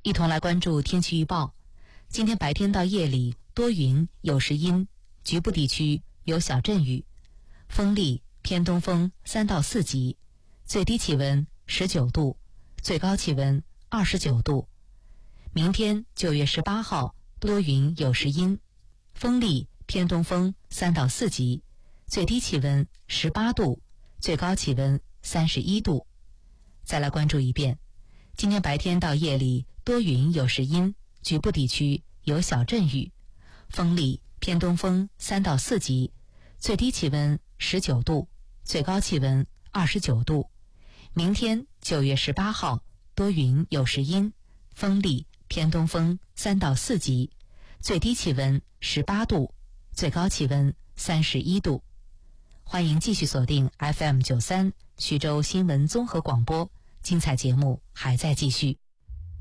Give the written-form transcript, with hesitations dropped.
一同来关注天气预报。今天白天到夜里多云有时阴，局部地区有小阵雨，风力偏东风3到4级，最低气温19度，最高气温29度。明天9月18号多云有时阴，风力偏东风3到4级，最低气温18度，最高气温31度。再来关注一遍，今天白天到夜里多云有时阴，局部地区有小阵雨，风力偏东风3到4级，最低气温19度，最高气温29度。明天9月18号多云有时阴，风力偏东风3到4级，最低气温18度，最高气温31度。欢迎继续锁定 FM93 徐州新闻综合广播，精彩节目还在继续。